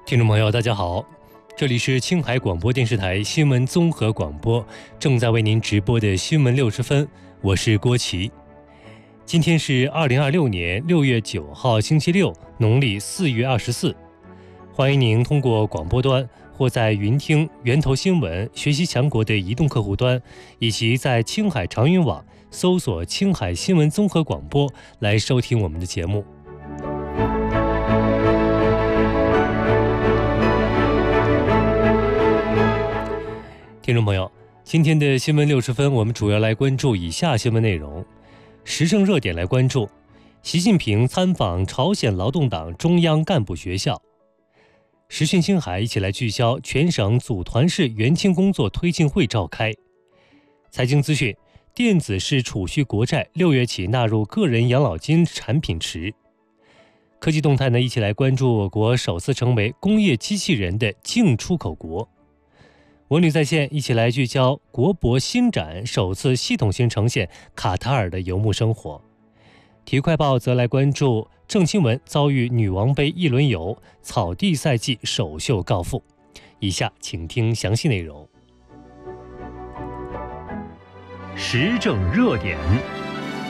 听众朋友，大家好，这里是青海广播电视台新闻综合广播，正在为您直播的新闻60分，我是郭琦。今天是2026年6月9号，星期六，农历4月24。欢迎您通过广播端或在云听源头新闻、学习强国的移动客户端，以及在青海长云网搜索青海新闻综合广播来收听我们的节目。听众朋友，今天的新闻60分，我们主要来关注以下新闻内容。时政热点来关注：习近平参访朝鲜劳动党中央干部学校。时讯青海一起来聚焦全省组团式援青工作推进会召开。财经资讯：电子式储蓄国债6月起纳入个人养老金产品池。科技动态呢，一起来关注我国首次成为工业机器人的净出口国。文旅在线一起来聚焦国博新展首次系统性呈现卡塔尔的游牧生活。体育快报则来关注郑钦文遭遇女王杯一轮游，草地赛季首秀告负。以下请听详细内容。时政热点。